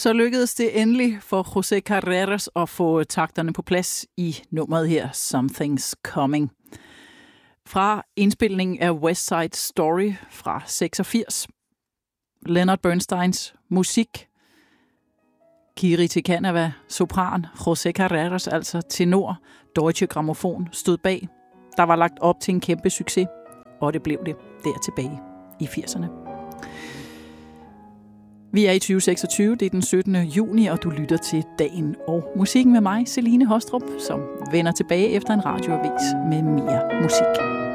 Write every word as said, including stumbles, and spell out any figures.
Så lykkedes det endelig for José Carreras at få takterne på plads i nummeret her, Something's Coming. Fra indspilningen af West Side Story fra seksogfirs. Leonard Bernsteins musik. Kiri Te Kanava, sopran. José Carreras, altså tenor. Deutsche Grammophon stod bag. Der var lagt op til en kæmpe succes, og det blev det der tilbage i firserne. Vi er i tyve seksogtyve, det er den syttende juni, og du lytter til Dagen og Musikken med mig, Celine Hostrup, som vender tilbage efter en radioavis med mere musik.